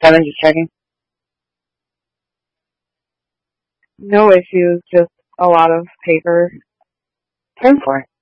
Kevin, just checking. No issues, just a lot of paper. Turn for it.